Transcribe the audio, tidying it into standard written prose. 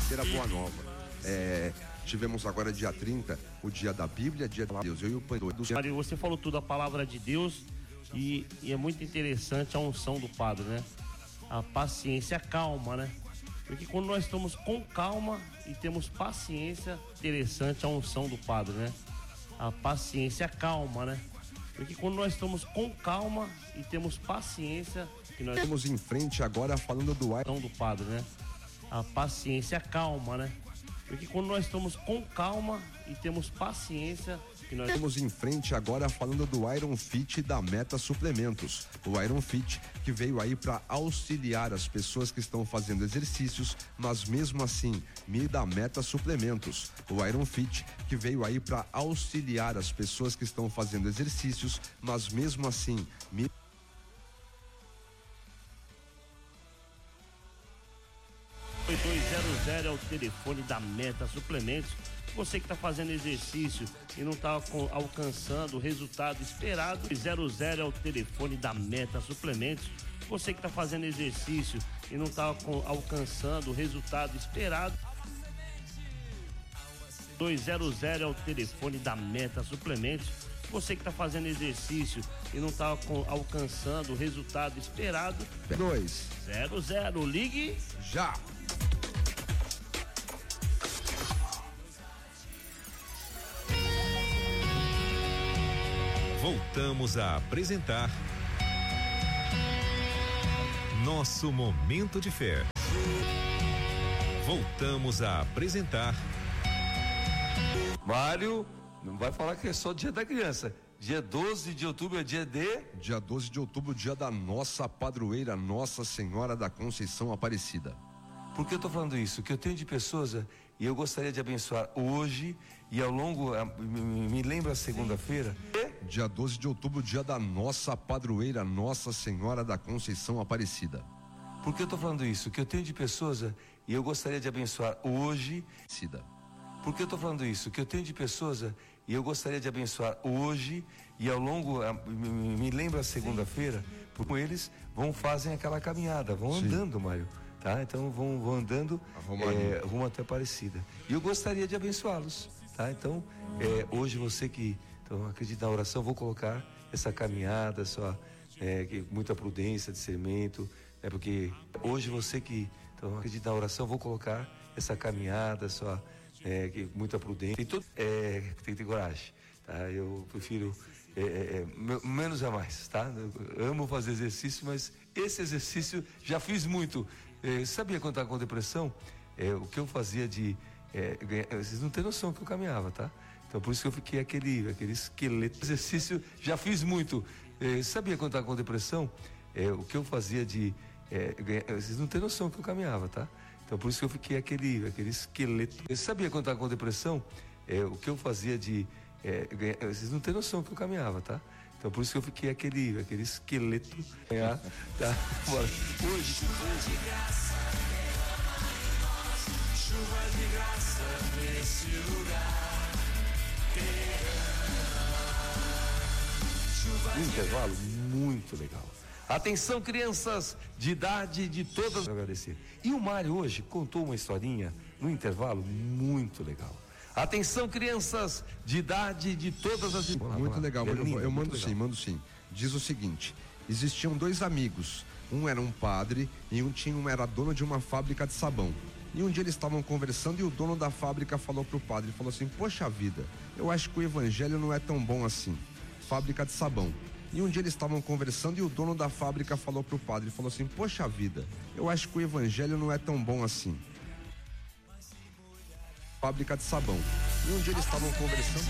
terceira boa nova. Tivemos agora dia 30, o dia da Bíblia, dia de Deus. Eu e o Pai do Mário, você falou tudo, a palavra de Deus, e é muito interessante a unção do padre, né? A paciência, a calma, né? Porque quando nós estamos com calma e temos paciência, interessante a unção do padre, né? A paciência, a calma, né? Porque quando nós estamos com calma e temos paciência, que nós Estamos em frente agora falando do unção do padre, né? A paciência, a calma, né? Porque quando nós estamos com calma e temos paciência, que nós Estamos em frente agora falando do Iron Fit da Meta Suplementos. O Iron Fit que veio aí para auxiliar as pessoas que estão fazendo exercícios, mas mesmo assim, da Meta Suplementos. O Iron Fit que veio aí para auxiliar as pessoas que estão fazendo exercícios, mas mesmo assim, 8200 é o telefone da Meta Suplementos. Você que está fazendo exercício e não está alcançando o resultado esperado, 00 é o telefone da Meta Suplementos. Você que está fazendo exercício e não está alcançando o resultado esperado, 200 é o telefone da Meta Suplementos. Você que está fazendo exercício e não está alcançando o resultado esperado, 200, ligue já! Voltamos a apresentar Nosso Momento de Fé. Voltamos a apresentar Mário, não vai falar que é só dia da criança. Dia 12 de outubro é dia de... Dia 12 de outubro, dia da nossa padroeira, Nossa Senhora da Conceição Aparecida. Por que eu tô falando isso? Que eu tenho de pessoas e eu gostaria de abençoar hoje e ao longo, me lembra segunda-feira? Dia 12 de outubro, dia da nossa padroeira, Nossa Senhora da Conceição Aparecida. Por que eu tô falando isso? Que eu tenho de pessoas e eu gostaria de abençoar hoje. Por que eu tô falando isso? Que eu tenho de pessoas e eu gostaria de abençoar hoje e ao longo, me lembra segunda-feira, porque eles fazem aquela caminhada, vão andando, Mário. Tá? Então vão andando rumo até Aparecida. E eu gostaria de abençoá-los, tá? Então, hoje você que acredita na oração, vou colocar essa caminhada, muita prudência, discernimento, porque hoje você que acredita na oração, vou colocar essa caminhada, muita prudência, tem que ter coragem, tá? Eu prefiro menos é mais, tá? Eu amo fazer exercício, mas esse exercício já fiz muito. Sabia quando estava com depressão? O que eu fazia vocês não têm noção que eu caminhava, tá? Então por isso que eu fiquei aquele esqueleto. Exercício já fiz muito. Sabia quando estava com depressão? O que eu fazia vocês não têm noção que eu caminhava, tá? Então por isso que eu fiquei aquele esqueleto. Sabia quando estava com depressão? O que eu fazia vocês não têm noção que eu caminhava, tá? Então por isso que eu fiquei aquele esqueleto. Tá? Bora. Hoje. Chuva de graça nesse lugar. Um intervalo muito legal. Atenção, crianças de idade de todas. Agradecer. E o Mário hoje contou uma historinha no intervalo muito legal. Atenção, crianças de idade de todas as... Muito legal, eu mando sim. Diz o seguinte: existiam dois amigos, um era um padre e um era dono de uma fábrica de sabão. E um dia eles estavam conversando e o dono da fábrica falou pro padre, falou assim: poxa vida, eu acho que o evangelho não é tão bom assim. Fábrica de sabão. E um dia eles estavam conversando e o dono da fábrica falou pro padre, falou assim: poxa vida, eu acho que o evangelho não é tão bom assim. Fábrica de sabão. E um dia eles estavam conversando